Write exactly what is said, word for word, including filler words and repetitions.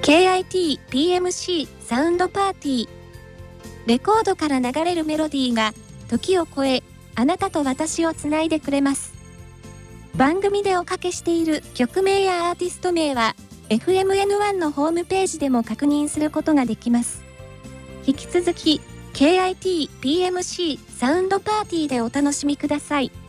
ケーアイティーピーエムシー サウンドパーティー。レコードから流れるメロディーが時を超え、あなたと私をつないでくれます。番組でおかけしている曲名やアーティスト名は エフエムエヌワン のホームページでも確認することができます。引き続き ケーアイティーピーエムシー サウンドパーティーでお楽しみください。